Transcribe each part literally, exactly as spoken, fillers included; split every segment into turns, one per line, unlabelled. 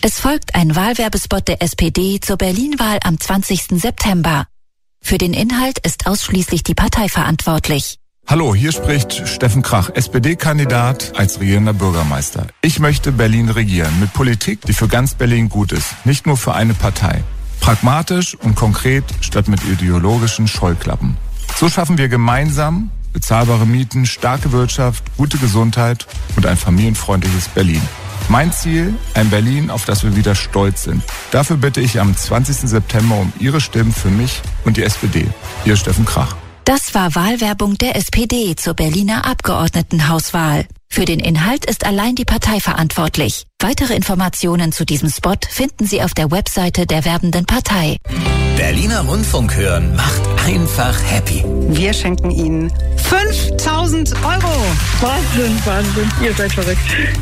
Es folgt ein Wahlwerbespot der S P D zur Berlin-Wahl am zwanzigsten September. Für den Inhalt ist ausschließlich die Partei verantwortlich.
Hallo, hier spricht Steffen Krach, S P D-Kandidat als regierender Bürgermeister. Ich möchte Berlin regieren mit Politik, die für ganz Berlin gut ist, nicht nur für eine Partei. Pragmatisch und konkret statt mit ideologischen Scheuklappen. So schaffen wir gemeinsam bezahlbare Mieten, starke Wirtschaft, gute Gesundheit und ein familienfreundliches Berlin. Mein Ziel, ein Berlin, auf das wir wieder stolz sind. Dafür bitte ich am zwanzigsten September um Ihre Stimmen für mich und die S P D. Ihr Steffen Krach.
Das war Wahlwerbung der S P D zur Berliner Abgeordnetenhauswahl. Für den Inhalt ist allein die Partei verantwortlich. Weitere Informationen zu diesem Spot finden Sie auf der Webseite der werbenden Partei.
Berliner Rundfunk hören macht einfach happy.
Wir schenken Ihnen fünftausend Euro.
Wahnsinn, Wahnsinn. Ihr seid verrückt.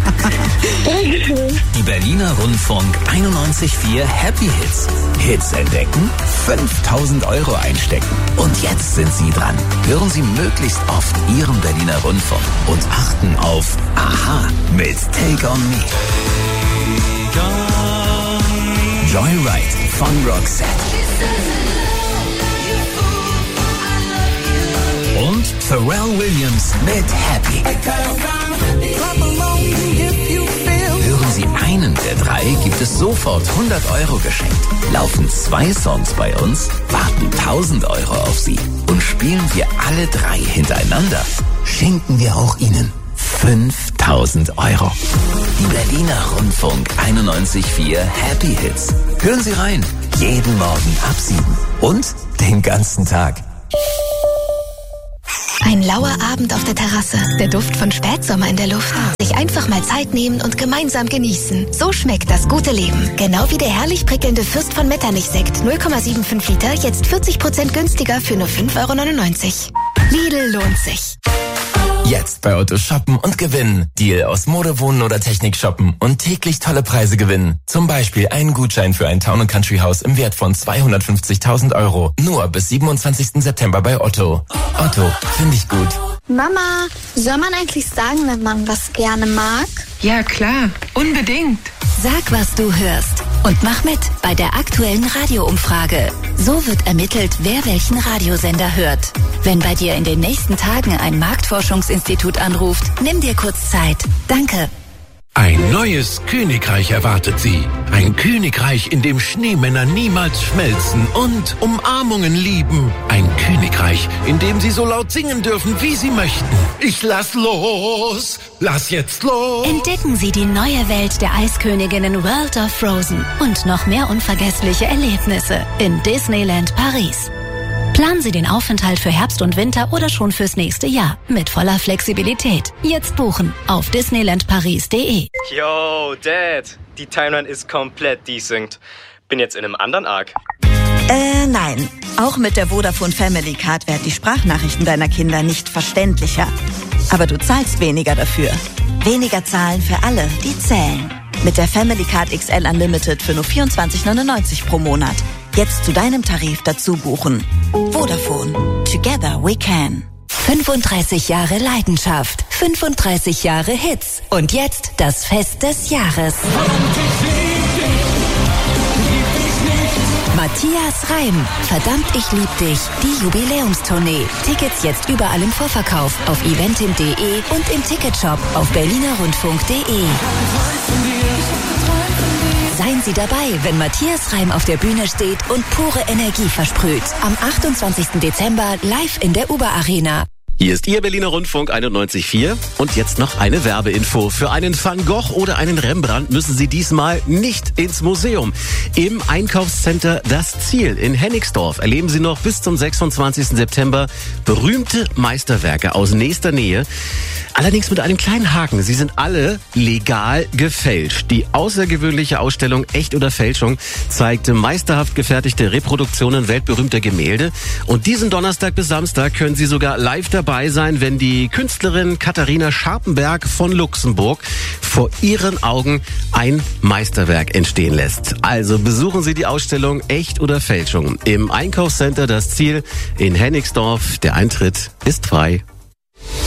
Die Berliner Rundfunk einundneunzig Komma vier Happy Hits. Hits entdecken, fünftausend Euro einstecken. Und jetzt sind Sie dran. Hören Sie möglichst oft Ihren Berliner Rundfunk und achten auf Aha mit Take On Me. Joyride von Roxette. Und Pharrell Williams mit Happy. Hören Sie einen der drei, gibt es sofort hundert Euro geschenkt. Laufen zwei Songs bei uns, warten tausend Euro auf Sie. Und spielen wir alle drei hintereinander, schenken wir auch Ihnen fünftausend Euro. Die Berliner Rundfunk einundneunzig Komma vier Happy Hits. Hören Sie rein, jeden Morgen ab sieben und den ganzen Tag.
Ein lauer Abend auf der Terrasse, der Duft von Spätsommer in der Luft. Sich einfach mal Zeit nehmen und gemeinsam genießen. So schmeckt das gute Leben. Genau wie der herrlich prickelnde Fürst von Metternich-Sekt null Komma fünfundsiebzig Liter, jetzt vierzig Prozent günstiger für nur fünf Euro neunundneunzig. Lidl lohnt sich.
Jetzt bei Otto shoppen und gewinnen. Deal aus Mode, Wohnen oder Technik shoppen und täglich tolle Preise gewinnen. Zum Beispiel einen Gutschein für ein Town and Country Haus im Wert von zweihundertfünfzigtausend Euro. Nur bis siebenundzwanzigsten September bei Otto. Otto, finde ich gut.
Mama, soll man eigentlich sagen, wenn man was gerne mag?
Ja, klar. Unbedingt.
Sag, was du hörst und mach mit bei der aktuellen Radioumfrage. So wird ermittelt, wer welchen Radiosender hört. Wenn bei dir in den nächsten Tagen ein Marktforschungsinstitut anruft, nimm dir kurz Zeit. Danke.
Ein neues Königreich erwartet Sie. Ein Königreich, in dem Schneemänner niemals schmelzen und Umarmungen lieben. Ein Königreich, in dem Sie so laut singen dürfen, wie Sie möchten. Ich lass los, lass jetzt los.
Entdecken Sie die neue Welt der Eisköniginnen World of Frozen und noch mehr unvergessliche Erlebnisse in Disneyland Paris. Planen Sie den Aufenthalt für Herbst und Winter oder schon fürs nächste Jahr mit voller Flexibilität. Jetzt buchen auf disneyland paris punkt de.
Yo, Dad, die Timeline ist komplett desynced. Bin jetzt in einem anderen Arc.
Äh, nein. Auch mit der Vodafone Family Card werden die Sprachnachrichten deiner Kinder nicht verständlicher. Aber du zahlst weniger dafür. Weniger zahlen für alle, die zählen. Mit der Family Card X L Unlimited für nur vierundzwanzig neunundneunzig pro Monat. Jetzt zu deinem Tarif dazu buchen. Vodafone. Together we can.
fünfunddreißig Jahre Leidenschaft, fünfunddreißig Jahre Hits und jetzt das Fest des Jahres. Matthias Reim, Verdammt, ich lieb dich, die Jubiläumstournee. Tickets jetzt überall im Vorverkauf auf eventim punkt de und im Ticketshop auf berlinerrundfunk punkt de. Seien Sie dabei, wenn Matthias Reim auf der Bühne steht und pure Energie versprüht. Am achtundzwanzigsten Dezember live in der Uber Arena.
Hier ist Ihr Berliner Rundfunk einundneunzig Komma vier und jetzt noch eine Werbeinfo. Für einen Van Gogh oder einen Rembrandt müssen Sie diesmal nicht ins Museum. Im Einkaufscenter Das Ziel in Hennigsdorf erleben Sie noch bis zum sechsundzwanzigsten September berühmte Meisterwerke aus nächster Nähe. Allerdings mit einem kleinen Haken. Sie sind alle legal gefälscht. Die außergewöhnliche Ausstellung Echt oder Fälschung zeigt meisterhaft gefertigte Reproduktionen weltberühmter Gemälde. Und diesen Donnerstag bis Samstag können Sie sogar live dabei sein, wenn die Künstlerin Katharina Scharpenberg von Luxemburg vor Ihren Augen ein Meisterwerk entstehen lässt. Also besuchen Sie die Ausstellung Echt oder Fälschung im Einkaufscenter Das Ziel in Hennigsdorf. Der Eintritt ist frei.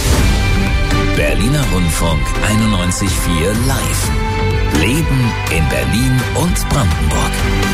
Berliner Rundfunk einundneunzig Komma vier live. Leben in Berlin. Berlin und Brandenburg.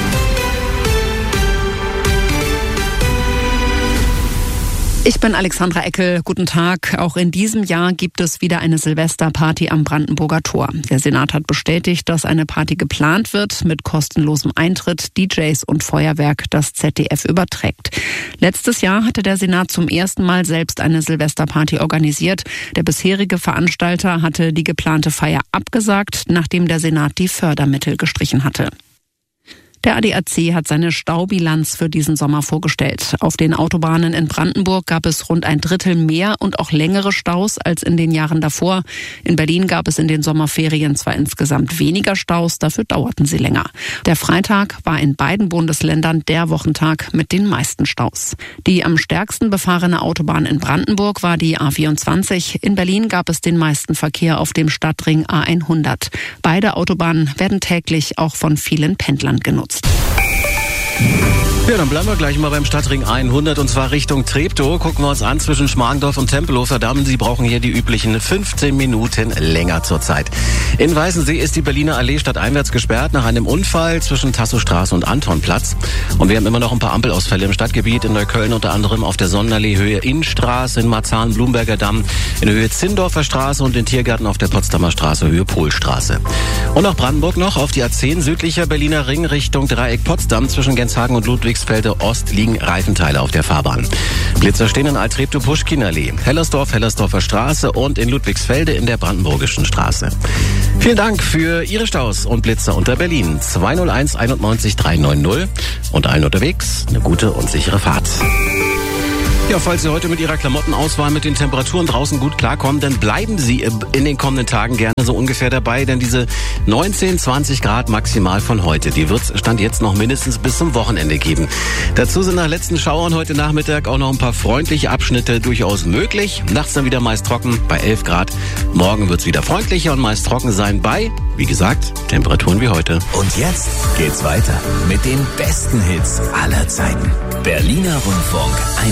Ich bin Alexandra Eckel. Guten Tag. Auch in diesem Jahr gibt es wieder eine Silvesterparty am Brandenburger Tor. Der Senat hat bestätigt, dass eine Party geplant wird mit kostenlosem Eintritt, D Js und Feuerwerk, das Z D F überträgt. Letztes Jahr hatte der Senat zum ersten Mal selbst eine Silvesterparty organisiert. Der bisherige Veranstalter hatte die geplante Feier abgesagt, nachdem der Senat die Fördermittel gestrichen hatte. Der A D A C hat seine Staubilanz für diesen Sommer vorgestellt. Auf den Autobahnen in Brandenburg gab es rund ein Drittel mehr und auch längere Staus als in den Jahren davor. In Berlin gab es in den Sommerferien zwar insgesamt weniger Staus, dafür dauerten sie länger. Der Freitag war in beiden Bundesländern der Wochentag mit den meisten Staus. Die am stärksten befahrene Autobahn in Brandenburg war die A vierundzwanzig. In Berlin gab es den meisten Verkehr auf dem Stadtring A hundert. Beide Autobahnen werden täglich auch von vielen Pendlern genutzt.
Ja, dann bleiben wir gleich mal beim Stadtring hundert und zwar Richtung Treptow. Gucken wir uns an zwischen Schmargendorf und Tempelhofer Damm. Sie brauchen hier die üblichen fünfzehn Minuten länger zurzeit. In Weißensee ist die Berliner Allee stadteinwärts gesperrt nach einem Unfall zwischen Tasso-Straße und Antonplatz. Und wir haben immer noch ein paar Ampelausfälle im Stadtgebiet. In Neukölln unter anderem auf der Sonnenallee Höhe Innstraße, in Marzahn Blumberger Damm, in Höhe Zindorfer Straße und in Tiergarten auf der Potsdamer Straße Höhe Polstraße. Und nach Brandenburg noch auf die A zehn südlicher Berliner Ring Richtung Dreieck Potsdam zwischen Genshagen und Ludwigsfelde Ost liegen Reifenteile auf der Fahrbahn. Blitzer stehen in Alt-Treptow-Puschkin-Allee, Hellersdorf, Hellersdorfer Straße und in Ludwigsfelde in der Brandenburgischen Straße. Vielen Dank für Ihre Staus und Blitzer unter Berlin. zwei null eins einundneunzig dreihundertneunzig und allen unterwegs eine gute und sichere Fahrt. Ja, falls Sie heute mit Ihrer Klamottenauswahl mit den Temperaturen draußen gut klarkommen, dann bleiben Sie in den kommenden Tagen gerne so ungefähr dabei, denn diese neunzehn, zwanzig Grad maximal von heute, die wird es Stand jetzt noch mindestens bis zum Wochenende geben. Dazu sind nach letzten Schauern heute Nachmittag auch noch ein paar freundliche Abschnitte durchaus möglich. Nachts dann wieder meist trocken bei elf Grad. Morgen wird es wieder freundlicher und meist trocken sein bei, wie gesagt, Temperaturen wie heute.
Und jetzt geht's weiter mit den besten Hits aller Zeiten. Berliner Rundfunk